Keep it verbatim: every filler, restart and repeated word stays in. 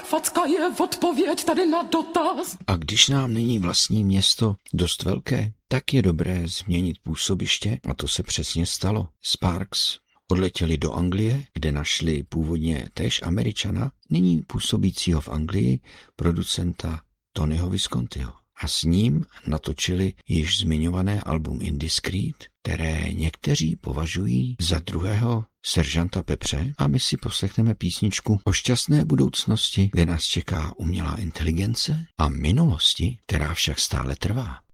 facka je odpověď tady na dotaz. A když nám není vlastní město dost velké, tak je dobré změnit působiště a to se přesně stalo. Sparks odletěli do Anglie, kde našli původně též Američana, nyní působícího v Anglii, producenta Tonyho Viscontiho. A s ním natočili již zmiňované album Indiscreet, které někteří považují za druhého seržanta Pepře, a my si poslechneme písničku o šťastné budoucnosti, kde nás čeká umělá inteligence a minulosti, která však stále trvá.